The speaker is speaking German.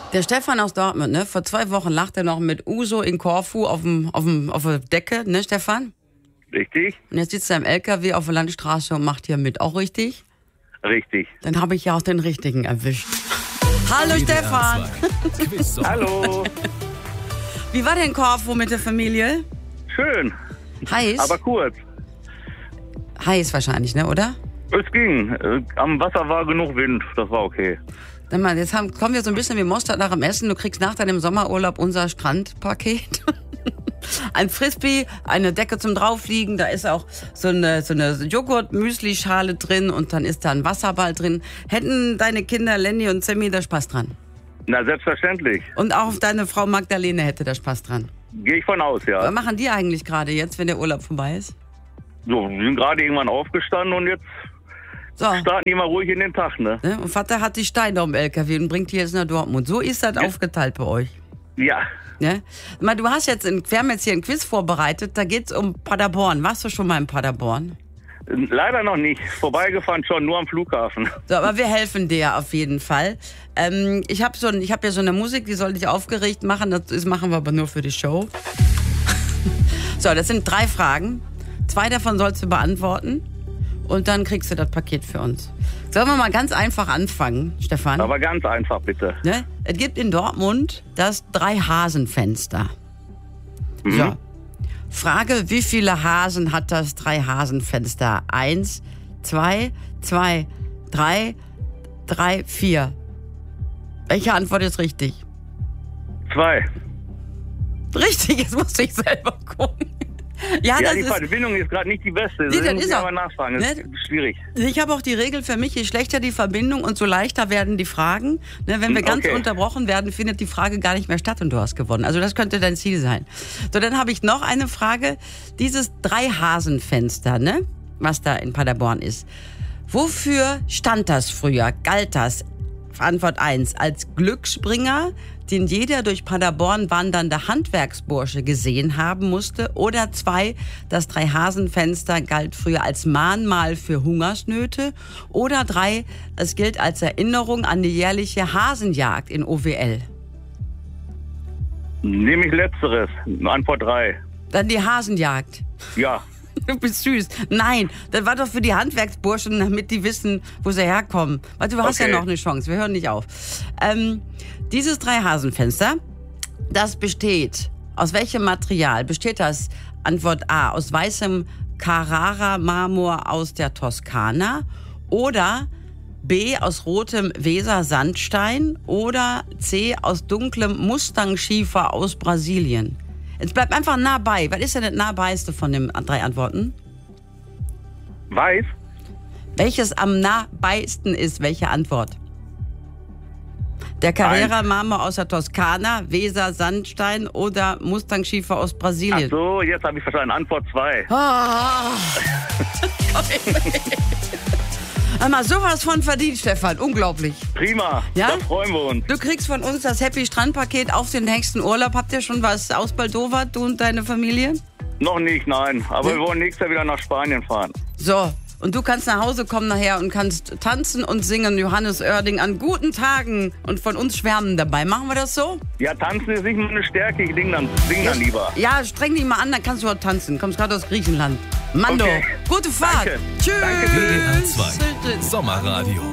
Der Stefan aus Dortmund, ne? Vor 2 Wochen lag er noch mit Uso in Korfu auf der Decke, ne, Stefan? Richtig? Und jetzt sitzt er im LKW auf der Landstraße und macht hier mit. Auch richtig? Richtig. Dann habe ich ja auch den richtigen erwischt. Hallo Stefan! Hallo. Wie war denn Korfu mit der Familie? Schön, Heiß? aber kurz. Heiß wahrscheinlich, ne, oder? Es ging. Am Wasser war genug Wind, das war okay. Sag mal, jetzt kommen wir so ein bisschen wie Mostert nach dem Essen. Du kriegst nach deinem Sommerurlaub unser Strandpaket. Ein Frisbee, eine Decke zum Draufliegen, da ist auch so eine Joghurt-Müsli-Schale drin und dann ist da ein Wasserball drin. Hätten deine Kinder Lenny und Sammy da Spaß dran? Na, selbstverständlich. Und auch deine Frau Magdalene hätte da Spaß dran? Gehe ich von aus, ja. Was machen die eigentlich gerade jetzt, wenn der Urlaub vorbei ist? So, wir sind gerade irgendwann aufgestanden und jetzt So, starten die mal ruhig in den Tag, ne? ne? Und Vater hat die Steine am LKW und bringt die jetzt nach Dortmund. So ist das aufgeteilt bei euch. Ja. Ne? Wir haben jetzt hier ein Quiz vorbereitet, da geht's um Paderborn. Warst du schon mal in Paderborn? Leider noch nicht. Vorbeigefahren schon, nur am Flughafen. So, aber wir helfen dir auf jeden Fall. Ich habe ja so eine Musik, die soll dich aufgeregt machen. Das machen wir aber nur für die Show. So, das sind 3 Fragen. 2 davon sollst du beantworten. Und dann kriegst du das Paket für uns. Sollen wir mal ganz einfach anfangen, Stefan? Aber ganz einfach, bitte. Ne? Es gibt in Dortmund das 3-Hasen-Fenster. Mhm. So. Frage, wie viele Hasen hat das 3-Hasen-Fenster? 1, 2, 3, 4. Welche Antwort ist richtig? 2. Richtig, jetzt muss ich selber gucken. Ja, Ja, das die ist... Verbindung ist gerade nicht die beste. Nee, das muss ist ich auch- aber nachfragen. Das Ne? ist schwierig. Ich habe auch die Regel für mich, je schlechter die Verbindung und so leichter werden die Fragen. Ne, wenn wir ganz Okay. unterbrochen werden, findet die Frage gar nicht mehr statt und du hast gewonnen. Also das könnte dein Ziel sein. So, dann habe ich noch eine Frage. Dieses 3-Hasen-Fenster, ne, was da in Paderborn ist. Wofür stand das früher? Galt das? Antwort 1, als Glücksbringer, den jeder durch Paderborn wandernde Handwerksbursche gesehen haben musste. Oder 2, das 3-Hasen-Fenster galt früher als Mahnmal für Hungersnöte. Oder 3, es gilt als Erinnerung an die jährliche Hasenjagd in OWL. Nehme ich Letzteres. Antwort 3. Dann die Hasenjagd. Ja. Du bist süß. Nein, das war doch für die Handwerksburschen, damit die wissen, wo sie herkommen. Weil du hast ja Okay. noch eine Chance, wir hören nicht auf. Dieses 3-Hasen-Fenster, das besteht, aus welchem Material besteht das? Antwort A, aus weißem Carrara-Marmor aus der Toskana oder B, aus rotem Weser-Sandstein oder C, aus dunklem Mustang-Schiefer aus Brasilien. Jetzt bleib einfach nah bei. Was ist denn das nahbeiste von den 3 Antworten? Weiß? Welches am nahbeisten ist? Welche Antwort? Der Carrera-Marmor aus der Toskana, Weser Sandstein oder Mustang-Schiefer aus Ach Brasilien? so, jetzt habe ich verstanden. Antwort 2. Ah. Einmal sowas von verdient, Stefan. Unglaublich. Prima. Ja? Da freuen wir uns. Du kriegst von uns das Happy Strandpaket auf den nächsten Urlaub. Habt ihr schon was ausbaldowert, du und deine Familie? Noch nicht, nein. Aber wir wollen nächstes Jahr wieder nach Spanien fahren. So, und du kannst nach Hause kommen nachher und kannst tanzen und singen Johannes Oerding an guten Tagen und von uns schwärmen dabei. Machen wir das so? Ja, tanzen ist nicht meine Stärke. Ich sing dann lieber. Ja, streng dich mal an, dann kannst du auch tanzen. Kommst gerade aus Griechenland. Mando, Okay. gute Fahrt. Danke. Tschüss. Danke. WDR 2 Sommerradio.